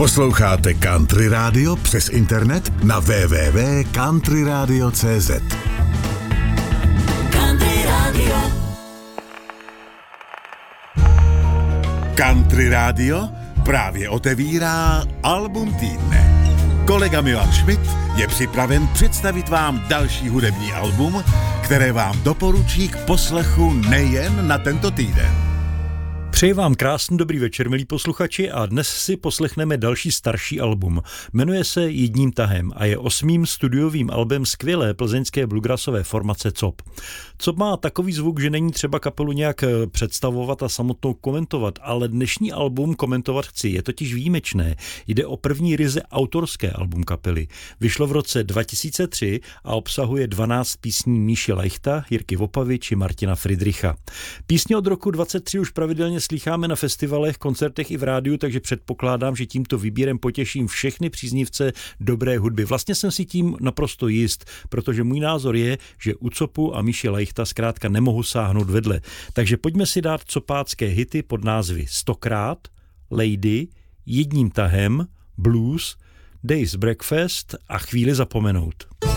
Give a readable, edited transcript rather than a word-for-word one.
Posloucháte Country Radio přes internet na www.countryradio.cz. Country Radio. Country Radio právě otevírá album týdne. Kolega Milan Schmidt je připraven představit vám další hudební album, které vám doporučí k poslechu nejen na tento týden. Přeji vám krásný dobrý večer, milí posluchači, a dnes si poslechneme další starší album. Jmenuje se Jedním tahem a je 8. studiovým albem skvělé plzeňské bluegrassové formace COP. COP má takový zvuk, že není třeba kapelu nějak představovat a samotnou komentovat, ale dnešní album komentovat chci, je totiž výjimečné. Jde o první ryze autorské album kapely. Vyšlo v roce 2003 a obsahuje 12 písní Míši Lajchta, Jirky Vopavy či Martina Fridricha. Písně od roku 23 už pravidelně slýcháme na festivalech, koncertech i v rádiu, takže předpokládám, že tímto výběrem potěším všechny příznivce dobré hudby. Vlastně jsem si tím naprosto jist, protože můj názor je, že u COPu a Míši Lajchta zkrátka nemohu sáhnout vedle. Takže pojďme si dát copácké hity pod názvy Stokrát, Lady, Jedním tahem, Blues, Days Breakfast a Chvíli zapomenout.